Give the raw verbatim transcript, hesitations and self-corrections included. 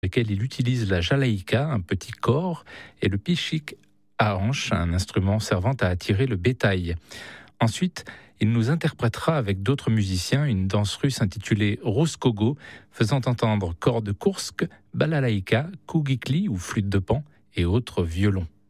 lequel il utilise la jalaïka, un petit cor, et le pichik à hanche, un instrument servant à attirer le bétail. Ensuite, il nous interprétera avec d'autres musiciens une danse russe intitulée Roskogo, faisant entendre cordes Koursk, balalaïka, kougikli ou flûte de pan et autres violons.